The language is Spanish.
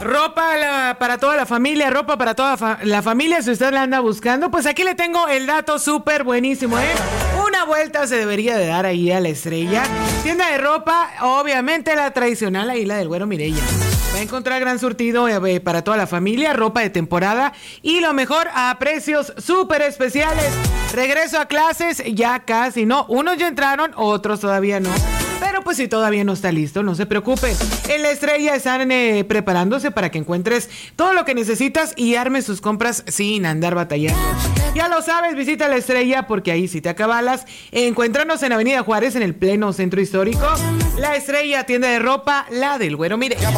Ropa para toda la familia, ropa para toda la familia, si usted la anda buscando, pues aquí le tengo el dato súper buenísimo, ¿eh? Una vuelta se debería de dar ahí a La Estrella. Tienda de ropa, obviamente la tradicional, ahí la del Güero Mireya. Va a encontrar gran surtido para toda la familia, ropa de temporada y lo mejor a precios súper especiales. Regreso a clases, ya casi, ¿no? Unos ya entraron, otros todavía no. Pero pues si todavía no está listo, no se preocupe. En La Estrella están preparándose para que encuentres todo lo que necesitas y armes sus compras sin andar batallando. Ya lo sabes, visita La Estrella porque ahí sí te acabalas. Encuéntranos en Avenida Juárez, en el pleno centro histórico. La Estrella, tienda de ropa, la del Güero Mireya.